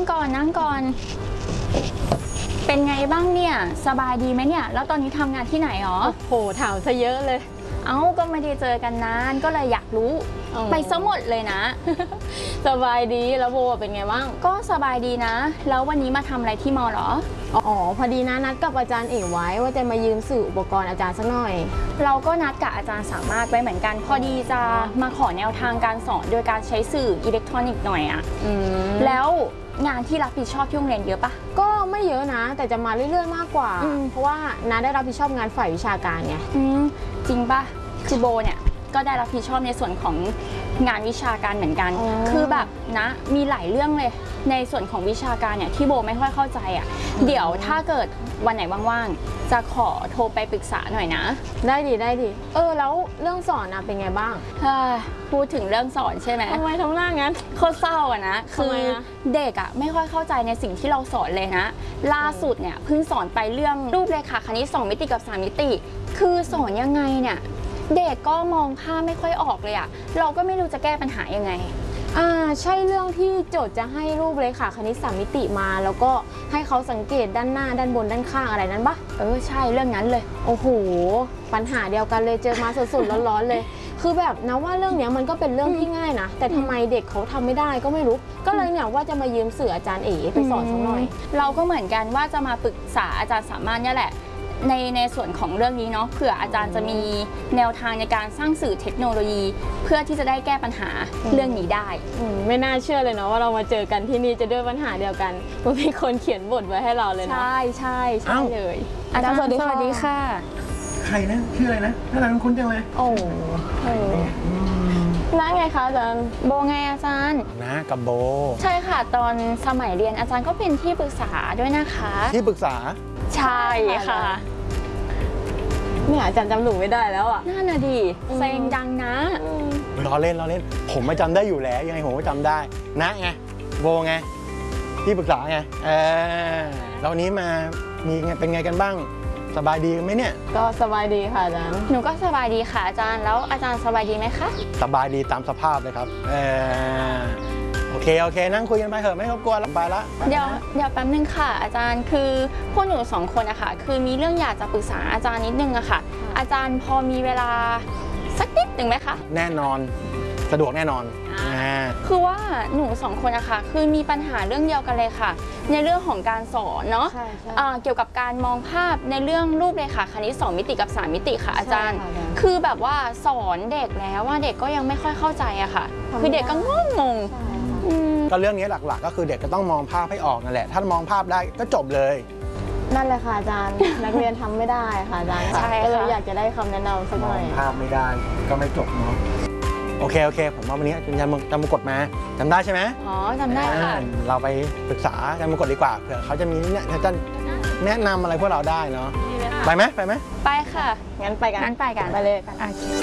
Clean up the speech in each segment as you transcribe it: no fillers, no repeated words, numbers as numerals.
ก่อนนั่งก่อนเป็นไงบ้างเนี่ยสบายดีไหมเนี่ยแล้วตอนนี้ทำงานที่ไหนหรอโหถามซะเยอะเลยเอ้าก็ไม่ได้เจอกันนานก็เลยอยากรู้ไปซะหมดเลยนะสบายดีแล้วโบเป็นไงบ้างก็สบายดีนะแล้ววันนี้มาทำอะไรที่มอหรออ๋อพอดีนะนัดกับอาจารย์เอกไว้ว่าจะมายืมสื่ออุปกรณ์อาจารย์สักหน่อยเราก็นัดกับอาจารย์สามารถไว้เหมือนกันพอดีจะมาขอแนวทางการสอนโดยการใช้สื่ออิเล็กทรอนิกส์หน่อยอะแล้วงานที่รับผิดชอบที่โรงเรียนเยอะปะก็ไม่เยอะนะแต่จะมาเรื่อยๆมากกว่าเพราะว่านัดได้รับผิดชอบงานฝ่ายวิชาการไงจริงปะคือโบเนี่ยก็ได้รับผิดชอบในส่วนของงานวิชาการเหมือนกันคือแบบนะมีหลายเรื่องเลยในส่วนของวิชาการเนี่ยที่โบไม่ค่อยเข้าใจอ่ะเดี๋ยวถ้าเกิดวันไหนว่างๆจะขอโทรไปปรึกษาหน่อยนะได้ดิแล้วเรื่องสอนนะเป็นไงบ้างพูดถึงเรื่องสอนใช่ไหมทำไมทำหน้างั้นโคตรเศร้าอะนะคือเด็กอะไม่ค่อยเข้าใจในสิ่งที่เราสอนเลยนะล่าสุดเนี่ยเพิ่งสอนไปเรื่องรูปเรขาคณิต2 มิติกับ3 มิติคือสอนยังไงเนี่ยเด็กก็มองภาพไม่ค่อยออกเลยอะเราก็ไม่รู้จะแก้ปัญหายังไงใช่เรื่องที่โจทย์จะให้รูปเรขาคณิต3 มิติมาแล้วก็ให้เขาสังเกตด้านหน้าด้านบนด้านข้างอะไรนั้นปะใช่เรื่องนั้นเลยโอ้โหปัญหาเดียวกันเลยเจอมาสดๆร้อนๆเลยคือแบบนะว่าเรื่องนี้มันก็เป็นเรื่องที่ง่ายนะแต่ทำไมเด็กเขาทำไม่ได้ก็ไม่รู้ก็เลยเนี่ยว่าจะมายืมสื่ออาจารย์เอ๋ไปสอนสักหน่อยเราก็เหมือนกันว่าจะมาปรึกษาอาจารย์สามารถเนี่ยแหละในส่วนของเรื่องนี้เนาะเผื่ออาจารย์จะมีแนวทางในการสร้างสื่อเทคโนโลยีเพื่อที่จะได้แก้ปัญหาเรื่องนี้ได้ไม่น่าเชื่อเลยเนาะว่าเรามาเจอกันที่นี่จะด้วยปัญหาเดียวกันว่ามีคนเขียนบทไว้ให้เราเลยนะใช่เลยอาจารย์สวัสดีค่ะใครนะชื่ออะไรนะท่านคุ้นจังเลยโอ้น้าไงคะอาจารย์โบไงอาจารย์นะกับโบใช่ค่ะตอนสมัยเรียนอาจารย์ก็เป็นที่ปรึกษาด้วยนะคะที่ปรึกษาใช่ค่ะเนี่ยอาจารย์จำหนูไม่ได้แล้วอ่ะน่าน่ะดิเซ็งดังนะล้อเล่นผมไม่จำได้อยู่แล้วยังไงผมก็จำได้นะไงโบไงที่ปรึกษาไงแล้ววันนี้มามีเป็นไงกันบ้างสบายดีไหมเนี่ยก็สบายดีค่ะอาจารย์หนูก็สบายดีค่ะอาจารย์แล้วอาจารย์สบายดีไหมคะสบายดีตามสภาพเลยครับโอเคนั่งคุยกันไปเถอะไม่รบกวนแล้วไปละเดี๋ยวแป๊บนึงค่ะอาจารย์คือพวกหนู2 คนอะค่ะคือมีเรื่องอยากจะปรึกษาอาจารย์นิดนึงอะค่ะอาจารย์พอมีเวลาสักนิดหนึ่งไหมคะแน่นอนสะดวกแน่นอนคือว่าหนู2 คนอะค่ะคือมีปัญหาเรื่องเดียวกันเลยค่ะในเรื่องของการสอนเนาะเกี่ยวกับการมองภาพในเรื่องรูปเรขาคณิต2 มิติกับ3 มิติค่ะอาจารย์คือแบบว่าสอนเด็กแล้วว่าเด็กก็ยังไม่ค่อยเข้าใจอะค่ะคือเด็กก็งงก็เรื่องนี้หลักๆก็คือเด็กก็ต้องมองภาพให้ออกนั่นแหละถ้ามองภาพได้ก็จบเลยนั่นแหละค่ะอาจารย์นักเรียนทำไม่ได้ค่ะอาจารย์ก็เลยอยากจะได้คำแนะนำสักหน่อยมองภาพไม่ได้ก็ไม่จบเนาะโอเคผมว่าวันนี้อาจารย์มงกฎมาจำได้ใช่ไหมจำได้ค่ะเราไปปรึกษาอาจารย์มงกฎดีกว่าเผื่อเขาจะมีเนี่ยจะแนะนำอะไรพวกเราได้เนาะไปไหมไปค่ะงั้นไปกันไปเลยกัน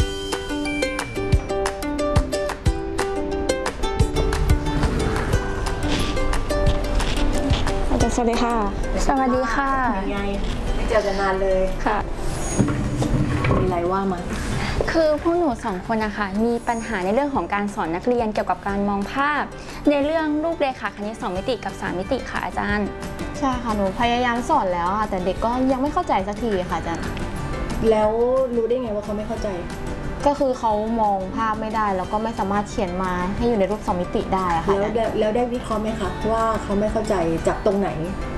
สวัสดีค่ะสวัสดีค่ะยังไงไม่เจอกันนานเลยค่ะมีอะไรว่ามาคือพวกหนู2 คนนะคะมีปัญหาในเรื่องของการสอนนักเรียนเกี่ยวกับการมองภาพในเรื่องรูปเรขาคณิต2 มิติกับ3 มิติค่ะอาจารย์ใช่ค่ะหนูพยายามสอนแล้วค่ะแต่เด็กก็ยังไม่เข้าใจสักทีค่ะอาจารย์แล้วรู้ได้ไงว่าเขาไม่เข้าใจก็คือเขามองภาพไม่ได้แล้วก็ไม่สามารถเขียนมาให้อยู่ในรูป2 มิติได้ค่ะแล้วได้วิเคราะห์ไหมคะว่าเขาไม่เข้าใจจากตรงไหน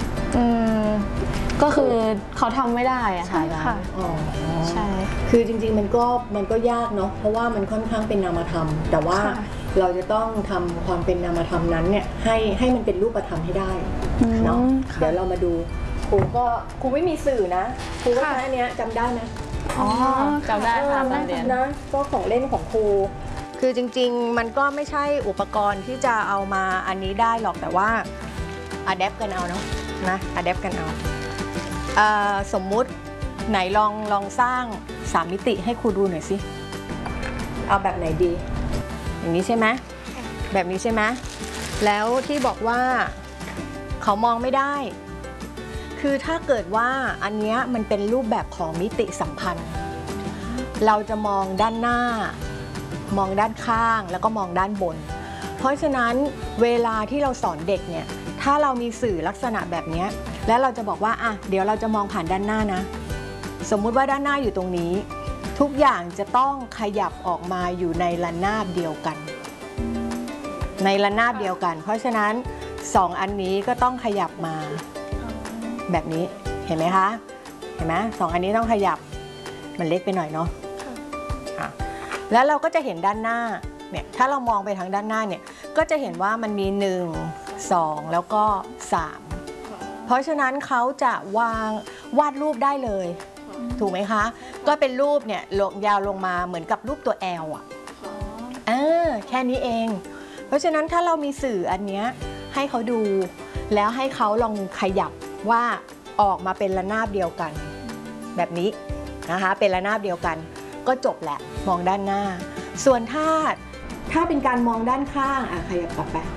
ก็คือเขาทำไม่ได้อะค่ะใช่คือจริงๆมันก็ยากเนาะเพราะว่ามันค่อนข้างเป็นนามธรรมแต่ว่าเราจะต้องทำความเป็นนามธรรมนั้นเนี่ยให้มันเป็นรูปธรรมให้ได้เนาะเดี๋ยวเรามาดูครูไม่มีสื่อนะครูว่าอันเนี้ยจำได้ไหมจำได้ค่ะตอนเรียนนะก็ของเล่นของครูคือจริงๆมันก็ไม่ใช่อุปกรณ์ที่จะเอามาอันนี้ได้หรอกแต่ว่าอะแดปกันเอาเนาะนะอะแดปกันเอาสมมุติไหนลองสร้าง3 มิติให้ครูดูหน่อยสิเอาแบบไหนดีอย่างนี้ใช่ไหมแบบนี้ใช่ไหมแล้วที่บอกว่าเขามองไม่ได้คือถ้าเกิดว่าอันนี้มันเป็นรูปแบบของมิติสัมพันธ์เราจะมองด้านหน้ามองด้านข้างแล้วก็มองด้านบนเพราะฉะนั้นเวลาที่เราสอนเด็กเนี่ยถถ้าเรามีสื่อลักษณะแบบนี้แล้วเราจะบอกว่าอ่ะเดี๋ยวเราจะมองผ่านด้านหน้านะสมมุติว่าด้านหน้าอยู่ตรงนี้ทุกอย่างจะต้องขยับออกมาอยู่ในระนาบเดียวกันในระนาบเดียวกัน เพราะฉะนั้น2อันนี้ก็ต้องขยับมาแบบนี้เห็นไหมคะเห็นไหม2อันนี้ต้องขยับมันเล็กไปหน่อยเนาะแล้วเราก็จะเห็นด้านหน้าเนี่ยถ้าเรามองไปทางด้านหน้าเนี่ยก็จะเห็นว่ามันมี1 2แล้วก็3เพราะฉะนั้นเขาจะวาดรูปได้เลยถูกไหมคะก็เป็นรูปเนี่ยยาวลงมาเหมือนกับรูปตัว L อ่ะแค่นี้เองเพราะฉะนั้นถ้าเรามีสื่ออันเนี้ยให้เขาดูแล้วให้เขาลองขยับว่าออกมาเป็นระนาบเดียวกันแบบนี้นะคะเป็นระนาบเดียวกันก็จบแหละมองด้านหน้าส่วนถ้าเป็นการมองด้านข้างขยับกลับไป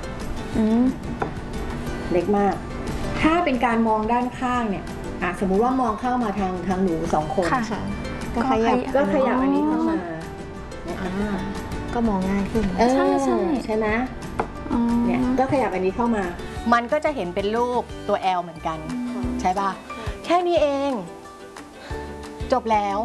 เล็กมากถ้าเป็นการมองด้านข้างเนี่ยสมมุติว่ามองเข้ามาทางหนู2 คนก็ขยับอันนี้เข้ามาก็มองง่ายขึ้นใช่ไหมเนี่ยก็ขยับอันนี้เข้ามามันก็จะเห็นเป็นรูปตัว L เหมือนกันใช่ป่ะแค่นี้เองจบแล้ว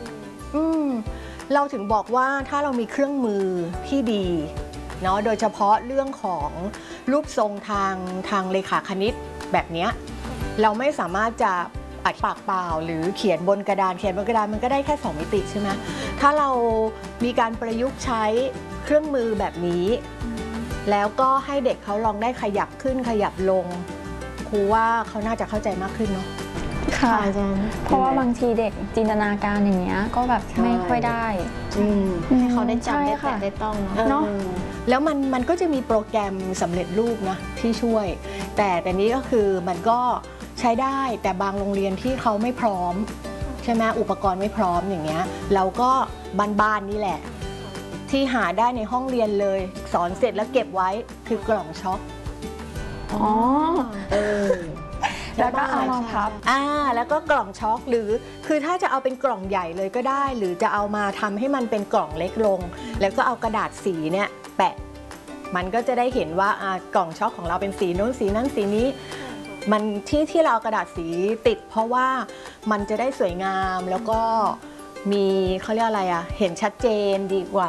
เราถึงบอกว่าถ้าเรามีเครื่องมือที่ดีเนาะโดยเฉพาะเรื่องของรูปทรงทางเลขาคณิตแบบนี้เราไม่สามารถจะอัดปากเปล่าหรือเขียนบนกระดานมันก็ได้แค่2 มิติใช่ไหมถ้าเรามีการประยุกต์ใช้เครื่องมือแบบนี้แล้วก็ให้เด็กเขาลองได้ขยับขึ้นขยับลงครูว่าเขาน่าจะเข้าใจมากขึ้นเนาะค่ะอาจารย์เพราะว่าบางทีเด็กจินตนาการอย่างเงี้ยก็แบบไม่ค่อยได้ให้เขาได้จำได้แตะได้ต้องเนาะแล้วมันก็จะมีโปรแกรมสำเร็จรูปนะที่ช่วยแต่นี้ก็คือมันก็ใช้ได้แต่บางโรงเรียนที่เขาไม่พร้อมใช่ไหมอุปกรณ์ไม่พร้อมอย่างเงี้ยเราก็บ้านๆนี่แหละที่หาได้ในห้องเรียนเลยสอนเสร็จแล้วเก็บไว้คือกล่องช็อคแล้วก็เอามาพับแล้วก็กล่องช็อคหรือคือถ้าจะเอาเป็นกล่องใหญ่เลยก็ได้หรือจะเอามาทำให้มันเป็นกล่องเล็กลงแล้วก็เอากระดาษสีเนี่ยแปะมันก็จะได้เห็นว่ากล่องช็อคของเราเป็นสีโน้นสีนั้นสีนี้มันที่เราเอากระดาษสีติดเพราะว่ามันจะได้สวยงามแล้วก็มีเขาเรียกอะไรเห็นชัดเจนดีกว่า